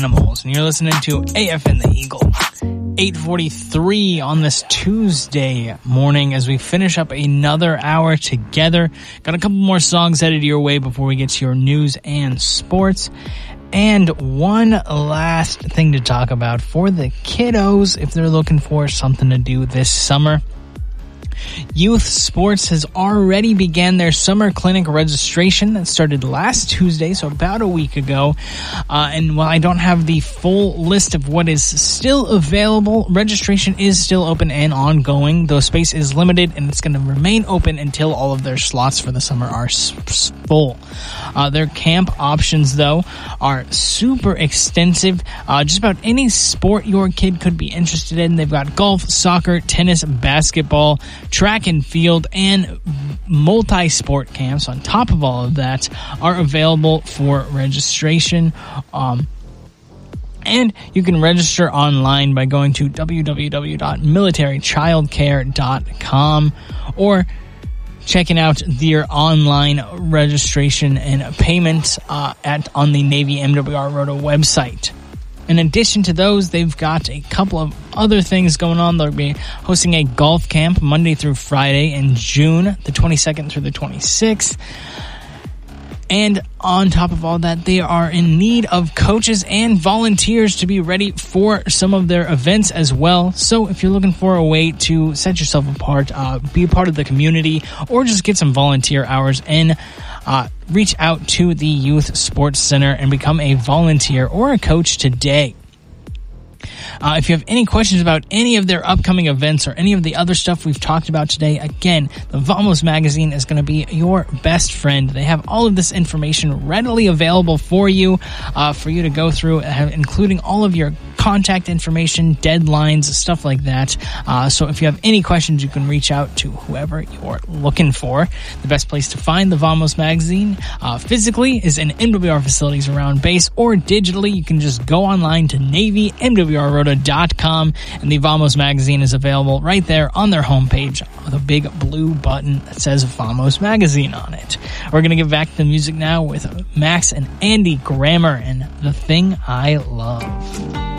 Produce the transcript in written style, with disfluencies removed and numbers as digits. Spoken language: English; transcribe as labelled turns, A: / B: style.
A: Animals, and you're listening to AFN the Eagle. 8:43 on this Tuesday morning as we finish up another hour together. Got a couple more songs headed your way before we get to your news and sports. And one last thing to talk about for the kiddos if they're looking for something to do this summer. Youth Sports has already began their summer clinic registration that started last Tuesday, so about a week ago. And while I don't have the full list of what is still available, registration is still open and ongoing, though space is limited and it's going to remain open until all of their slots for the summer are full. Their camp options, though, are super extensive. Just about any sport your kid could be interested in. They've got golf, soccer, tennis, basketball, track and field, and multi-sport camps on top of all of that are available for registration. And you can register online by going to www.militarychildcare.com or checking out their online registration and payment on the Navy MWR Rota website. In addition to those, they've got a couple of other things going on. They'll be hosting a golf camp Monday through Friday in June, the 22nd through the 26th. And on top of all that, they are in need of coaches and volunteers to be ready for some of their events as well. So if you're looking for a way to set yourself apart, be a part of the community, or just get some volunteer hours in, reach out to the Youth Sports Center and become a volunteer or a coach today. If you have any questions about any of their upcoming events or any of the other stuff we've talked about today, again, the Vamos magazine is going to be your best friend. They have all of this information readily available for you to go through, including all of your contact information, deadlines, stuff like that. So if you have any questions, you can reach out to whoever you're looking for. The best place to find the Vamos magazine physically is in MWR facilities around base, or digitally, you can just go online to NavyMWRRota.com, and the Vamos magazine is available right there on their homepage with a big blue button that says Vamos magazine on it. We're going to get back to the music now with Max and Andy Grammer and The Thing I Love.